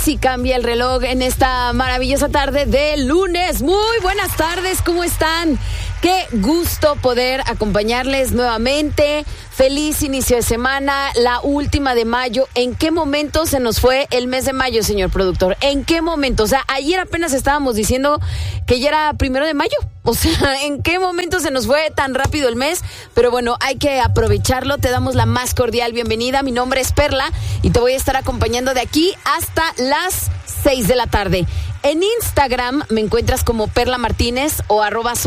Casi cambia el reloj en esta maravillosa tarde de lunes. Muy buenas tardes, ¿cómo están? Qué gusto poder acompañarles nuevamente. Feliz inicio de semana, la última de mayo. ¿En qué momento se nos fue el mes de mayo, señor productor? ¿En qué momento? O sea, ayer apenas estábamos diciendo que ya era 1 de mayo. O sea, ¿en qué momento se nos fue tan rápido el mes? Pero bueno, hay que aprovecharlo. Te damos la más cordial bienvenida. Mi nombre es Perla y te voy a estar acompañando de aquí hasta las 6 de la tarde. En Instagram me encuentras como Perla Martínez o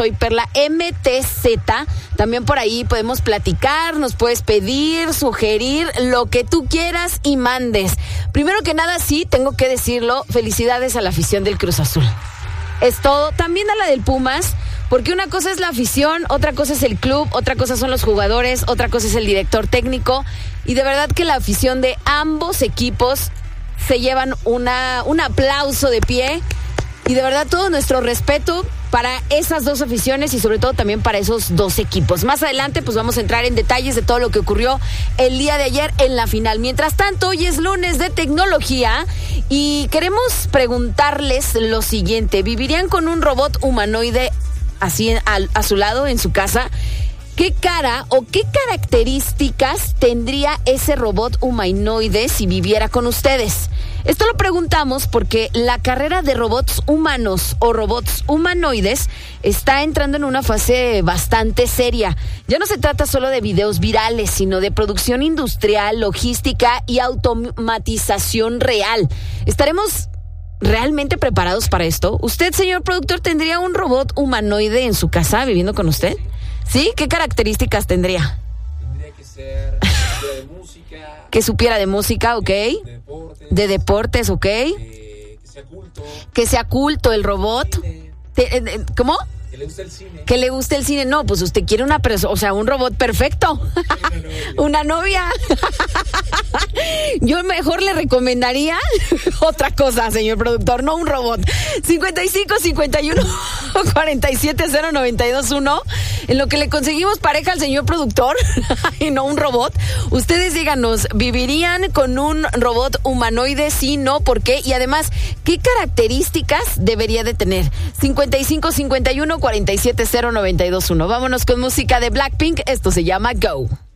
@soyperlamtz. También por ahí podemos platicar, nos puedes pedir, sugerir, lo que tú quieras y mandes. Primero que nada, sí, tengo que decirlo, felicidades a la afición del Cruz Azul. Es todo, también a la del Pumas, porque una cosa es la afición, otra cosa es el club, otra cosa son los jugadores, otra cosa es el director técnico, y de verdad que la afición de ambos equipos se llevan un aplauso de pie, y de verdad todo nuestro respeto para esas dos aficiones y sobre todo también para esos dos equipos. Más adelante pues vamos a entrar en detalles de todo lo que ocurrió el día de ayer en la final. Mientras tanto, hoy es lunes de tecnología y queremos preguntarles lo siguiente: ¿vivirían con un robot humanoide así a su lado en su casa? ¿Qué cara o qué características tendría ese robot humanoide si viviera con ustedes? Esto lo preguntamos porque la carrera de robots humanos o robots humanoides está entrando en una fase bastante seria. Ya no se trata solo de videos virales, sino de producción industrial, logística y automatización real. ¿Estaremos realmente preparados para esto? ¿Usted, señor productor, tendría un robot humanoide en su casa viviendo con usted? ¿Sí? ¿Qué características tendría? Tendría que ser de música. Que supiera de música, ok. De deportes, ok. Que sea culto. Que sea culto el robot. ¿Cómo? Que le guste el cine. Que le guste el cine. No, pues usted quiere un robot perfecto. Una novia. Yo mejor le recomendaría otra cosa, señor productor, no un robot. 55 51 47 0921. En lo que le conseguimos pareja al señor productor y no un robot. Ustedes díganos, ¿vivirían con un robot humanoide? Sí, no, ¿por qué? Y además, ¿qué características debería de tener? 55 51 47 0921. Vámonos con música de Blackpink. Esto se llama Go.